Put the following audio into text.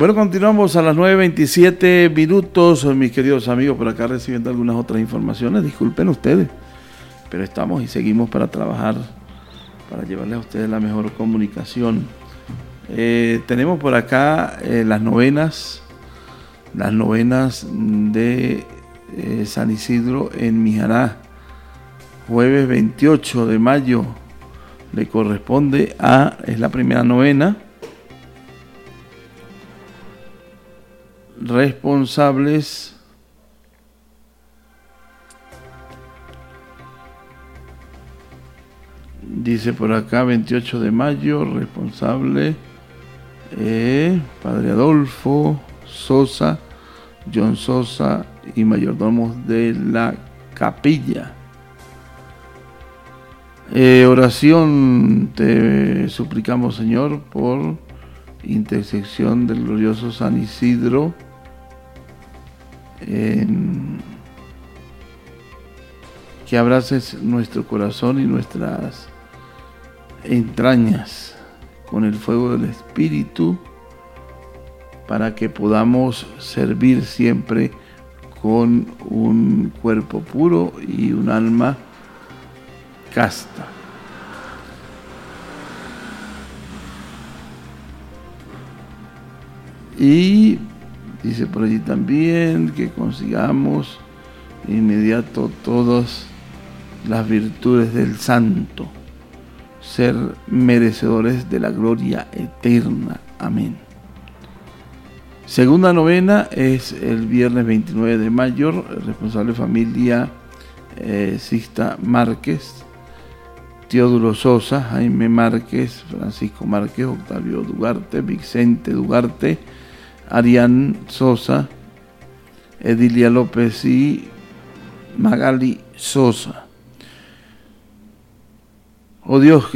Bueno, continuamos a las 9:27, mis queridos amigos, por acá recibiendo algunas otras informaciones. Disculpen ustedes, pero estamos y seguimos para trabajar, para llevarles a ustedes la mejor comunicación. Tenemos por acá las novenas de San Isidro en Mijaná. Jueves 28 de mayo le corresponde es la primera novena. Responsables dice por acá 28 de mayo, responsable Padre Adolfo Sosa, John Sosa y mayordomos de la capilla. Oración te suplicamos, Señor, por intersección del glorioso San Isidro, que abraces nuestro corazón y nuestras entrañas con el fuego del Espíritu, para que podamos servir siempre con un cuerpo puro y un alma casta. Y dice por allí también que consigamos de inmediato todas las virtudes del santo, ser merecedores de la gloria eterna. Amén. Segunda novena es el viernes 29 de mayo, responsable familia Sixta Márquez, Teodulo Sosa, Jaime Márquez, Francisco Márquez, Octavio Dugarte, Vicente Dugarte, Arián Sosa, Edilia López y Magali Sosa. Oh Dios,